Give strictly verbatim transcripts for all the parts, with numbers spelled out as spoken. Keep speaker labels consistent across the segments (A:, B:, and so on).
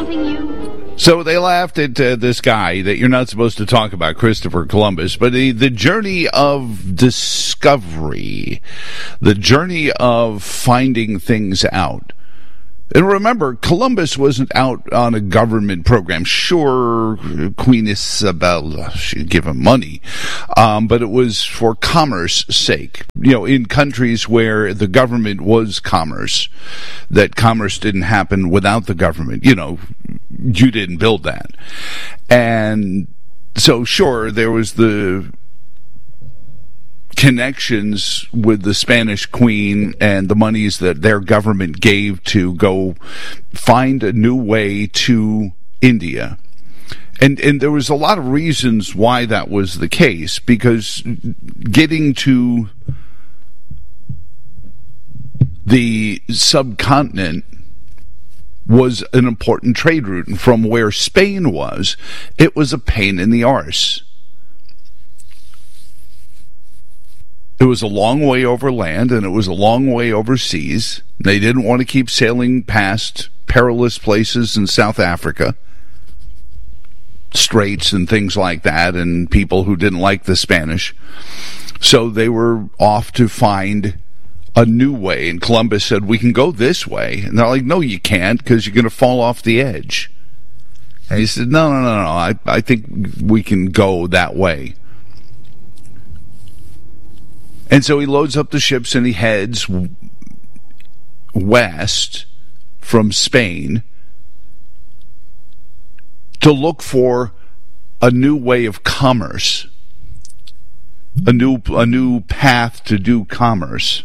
A: teasing you?
B: So they laughed at uh, this guy that you're not supposed to talk about, Christopher Columbus, but the, the journey of discovery, the journey of finding things out. And remember, Columbus wasn't out on a government program. Sure, Queen Isabella, she'd give him money, um, but it was for commerce sake. You know, in countries where the government was commerce, that commerce didn't happen without the government. You know, you didn't build that. And so, sure, there was the connections with the Spanish Queen and the monies that their government gave to go find a new way to India. And and there was a lot of reasons why that was the case, because getting to the subcontinent was an important trade route, and from where Spain was, it was a pain in the arse. It was a long way over land, and it was a long way overseas. They didn't want to keep sailing past perilous places in South Africa, straits and things like that, and people who didn't like the Spanish. So they were off to find a new way, and Columbus said, we can go this way. And they're like, no, you can't, because you're going to fall off the edge. And he said, no, no, no, no, I, I think we can go that way. And so he loads up the ships and he heads west from Spain to look for a new way of commerce, a new a new path to do commerce.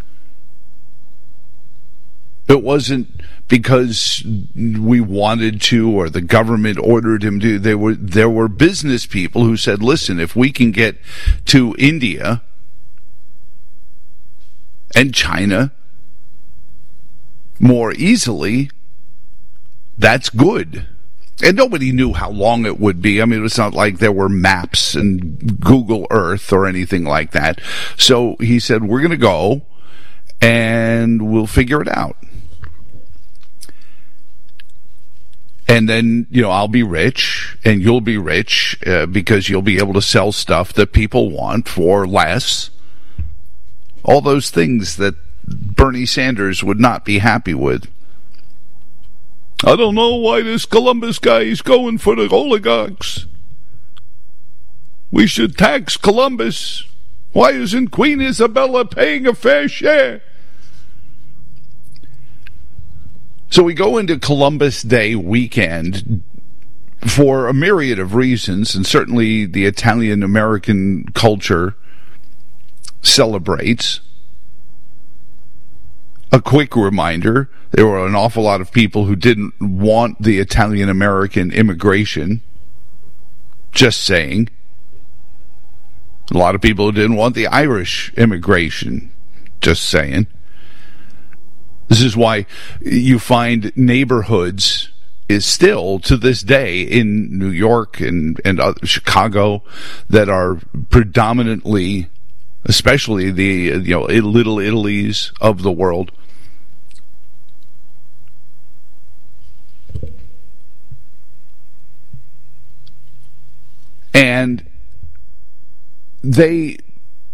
B: It wasn't because we wanted to or the government ordered him to. There were there were business people who said, listen, if we can get to India and China more easily, that's good. And nobody knew how long it would be. I mean, it's not like there were maps and Google Earth or anything like that. So he said, we're going to go and we'll figure it out. And then, you know, I'll be rich and you'll be rich uh, because you'll be able to sell stuff that people want for less. All those things that Bernie Sanders would not be happy with. I don't know why this Columbus guy is going for the oligarchs. We should tax Columbus. Why isn't Queen Isabella paying a fair share? So we go into Columbus Day weekend for a myriad of reasons, and certainly the Italian-American culture celebrates. A quick reminder, there were an awful lot of people who didn't want the Italian-American immigration. Just saying. A lot of people who didn't want the Irish immigration. Just saying. This is why you find neighborhoods is still to this day in New York and, and uh, Chicago that are predominantly, especially the you know Little Italies of the world, and they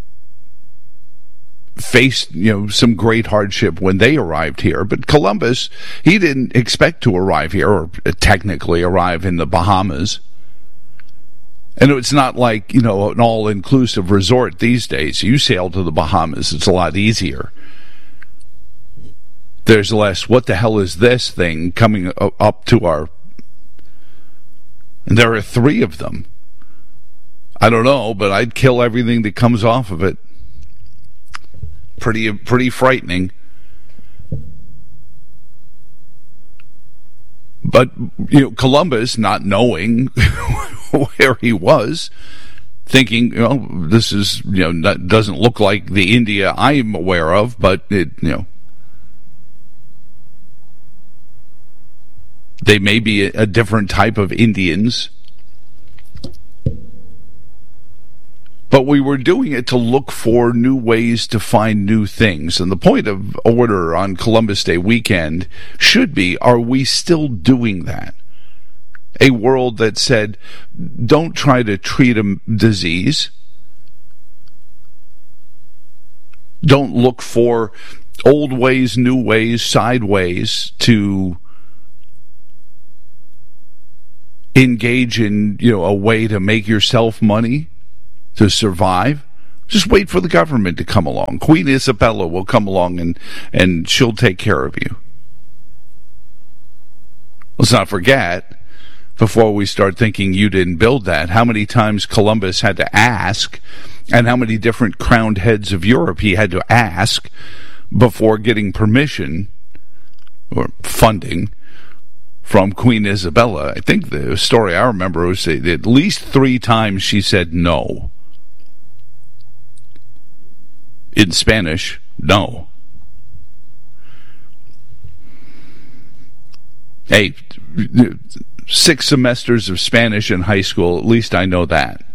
B: faced, you know, some great hardship when they arrived here. But Columbus, he didn't expect to arrive here, or technically arrive in the Bahamas. And it's not like, you know, an all-inclusive resort these days. You sail to the Bahamas, it's a lot easier. There's less, what the hell is this thing coming up to our... And there are three of them. I don't know, but I'd kill everything that comes off of it. Pretty, pretty frightening. But, you know, Columbus, not knowing where he was, thinking, you know, this is, you know, doesn't look like the India I'm aware of, but it, you know, they may be a, a different type of Indians. But we were doing it to look for new ways to find new things. And the point of order on Columbus Day weekend should be, are we still doing that? A world that said, don't try to treat a disease. Don't look for old ways, new ways, sideways to engage in, you know, a way to make yourself money, to survive. Just wait for the government to come along. Queen Isabella will come along and, and she'll take care of you. Let's not forget, before we start thinking you didn't build that, how many times Columbus had to ask, and how many different crowned heads of Europe he had to ask before getting permission or funding from Queen Isabella. I think the story I remember was that at least three times she said no. In Spanish, no. Hey, six semesters of Spanish in high school, at least I know that.